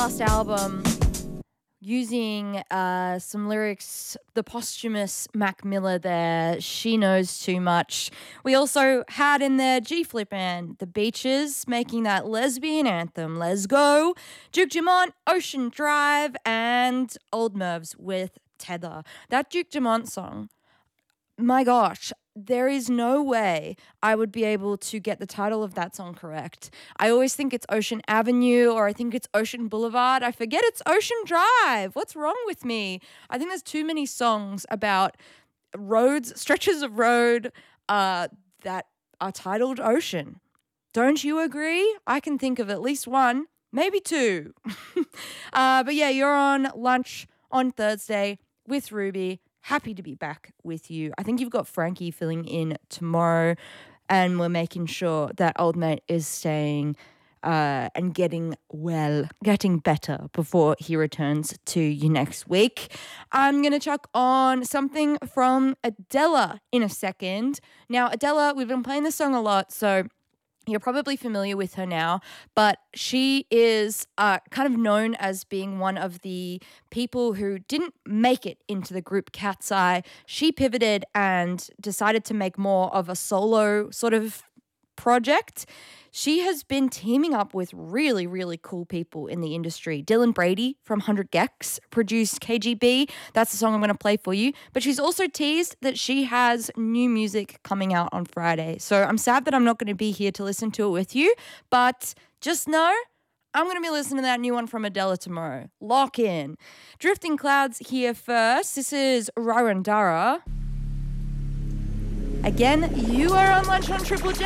last album using some lyrics, the posthumous Mac Miller there, She Knows Too Much. We also had in there G-Flip and The Beaches making that lesbian anthem, Let's Go, Duke Dumont, Ocean Drive, and Old Mervs with Tether. That Duke Dumont song, my gosh, there is no way I would be able to get the title of that song correct. I always think it's Ocean Avenue or I think it's Ocean Boulevard. I forget it's Ocean Drive. What's wrong with me? I think there's too many songs about roads, stretches of road that are titled Ocean. Don't you agree? I can think of at least one, maybe two. But yeah, you're on lunch on Thursday with Ruby. Happy to be back with you. I think you've got Frankie filling in tomorrow, and we're making sure that old mate is staying and getting better before he returns to you next week. I'm going to chuck on something from Adela in a second. Now, Adela, we've been playing this song a lot, so you're probably familiar with her now, but she is kind of known as being one of the people who didn't make it into the group Cat's Eye. She pivoted and decided to make more of a solo sort of project. She has been teaming up with really, really cool people in the industry. Dylan Brady from 100 Gex produced KGB. That's the song I'm going to play for you. But she's also teased that she has new music coming out on Friday. So I'm sad that I'm not going to be here to listen to it with you. But just know I'm going to be listening to that new one from Adela tomorrow. Lock in. Drifting Clouds here first. This is Rarandara. Again, you are on Lunch on Triple J.